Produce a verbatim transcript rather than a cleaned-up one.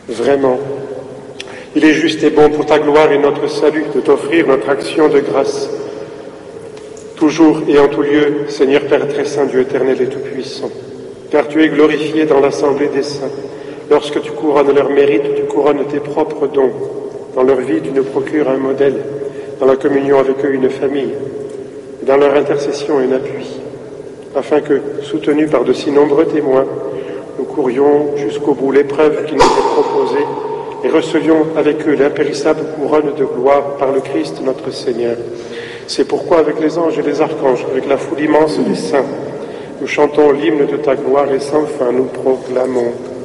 Vraiment, il est juste et bon pour ta gloire et notre salut de t'offrir notre action de grâce. Toujours et en tout lieu, Seigneur Père très saint, Dieu éternel et tout-puissant, car tu es glorifié dans l'assemblée des saints. Lorsque tu couronnes leur mérite, tu couronnes tes propres dons. Dans leur vie, tu nous procures un modèle, dans la communion avec eux une famille, et dans leur intercession un appui, afin que, soutenus par de si nombreux témoins, nous courions jusqu'au bout l'épreuve qui nous est proposée et recevions avec eux l'impérissable couronne de gloire par le Christ notre Seigneur. C'est pourquoi avec les anges et les archanges, avec la foule immense des saints, nous chantons l'hymne de ta gloire et sans fin nous proclamons.